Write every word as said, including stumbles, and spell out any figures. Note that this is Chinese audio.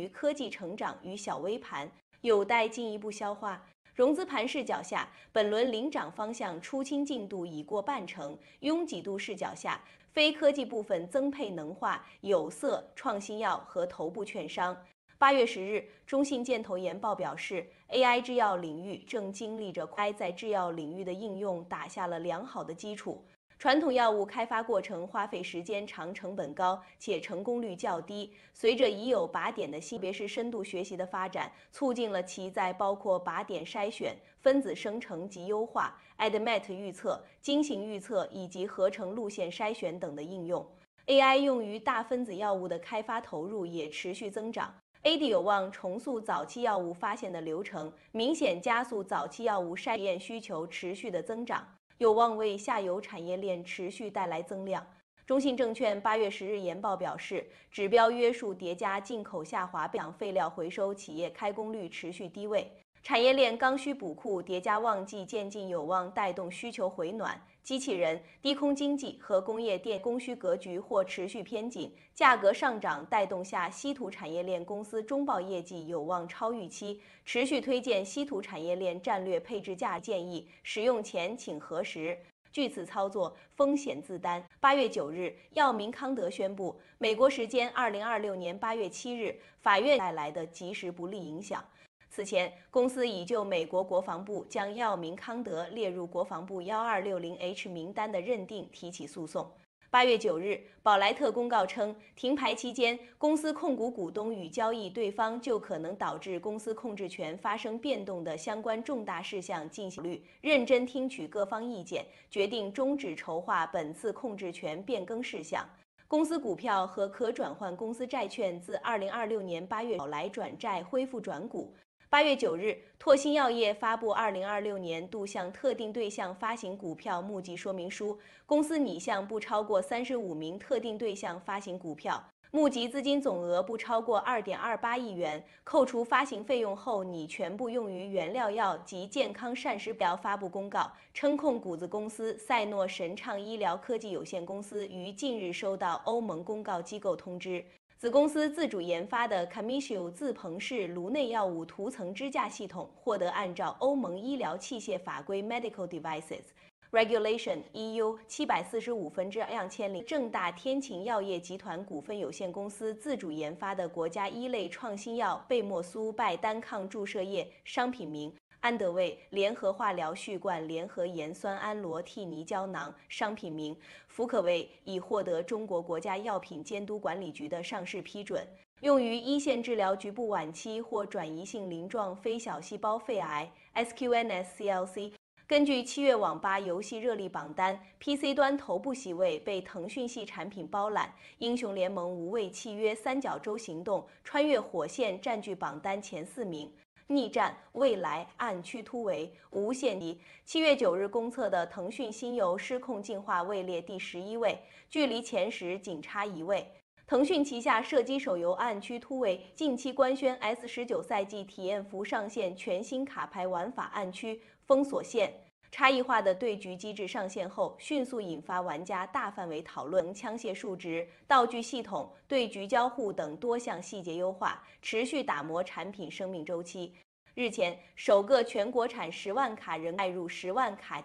科技成长与小微盘，有待进一步消化。融资盘视角下，本轮领涨方向出清进度已过半成；拥挤度视角下，非科技部分增配能化、有色、创新药和头部券商。八月十日，中信建投研报表示 ，A I 制药领域正经历着 A I 在制药领域的应用打下了良好的基础。传统药物开发过程花费时间长、成本高，且成功率较低。随着已有靶点的性别式深度学习的发展，促进了其在包括靶点筛选、分子生成及优化、A D M E T 预测、精行预测以及合成路线筛选等的应用。A I 用于大分子药物的开发投入也持续增长。A D 有望重塑早期药物发现的流程，明显加速早期药物筛验需求持续的增长，有望为下游产业链持续带来增量。中信证券八月十日研报表示，指标约束叠加进口下滑，养废料回收企业开工率持续低位。产业链刚需补库叠加旺季渐进，有望带动需求回暖。机器人、低空经济和工业电供需格局或持续偏紧，价格上涨带动下，稀土产业链公司中报业绩有望超预期，持续推荐稀土产业链战略配置价建议，使用前请核实。据此操作，风险自担。八月九日，药明康德宣布，美国时间二零二六年八月七日，法院带来的及时不利影响。此前，公司已就美国国防部将药明康德列入国防部一二六零 H 名单的认定提起诉讼。八月九日，宝莱特公告称，停牌期间，公司控股股东与交易对方就可能导致公司控制权发生变动的相关重大事项进行虑，认真听取各方意见，决定终止筹划本次控制权变更事项。公司股票和可转换公司债券自二零二六年八月宝来转债恢复转股。八月九日，拓新药业发布二零二六年度向特定对象发行股票募集说明书，公司拟向不超过三十五名特定对象发行股票，募集资金总额不超过二点二八亿元，扣除发行费用后拟全部用于原料药及健康膳食表发布公告，称控股子公司赛诺神畅医疗科技有限公司于近日收到欧盟公告机构通知。子公司自主研发的 Camisio 自鹏式颅内药物涂层支架系统获得按照欧盟医疗器械法规 Medical Devices Regulation E U 七百四十五分之两千零正大天晴药业集团股份有限公司自主研发的国家一类创新药贝莫苏拜单抗注射液商品名。安德卫联合化疗续罐联合盐酸氨罗替尼胶囊商品名，福可卫已获得中国国家药品监督管理局的上市批准，用于一线治疗局部晚期或转移性鳞状非小细胞肺癌 S Q N S C L C。根据七月网吧游戏热力榜单 ，P C 端头部席位被腾讯系产品包揽，英雄联盟无畏契约三角洲行动、穿越火线占据榜单前四名。逆战、未来、暗区突围、无限敌。七月九日公测的腾讯新游失控进化位列第十一位，距离前十仅差一位。腾讯旗下射击手游暗区突围近期官宣 S 十九 赛季体验服上线全新卡牌玩法暗区封锁线。差异化的对局机制上线后，迅速引发玩家大范围讨论，枪械数值、道具系统、对局交互等多项细节优化，持续打磨产品生命周期。日前，首个全国产十万卡人迈入十万卡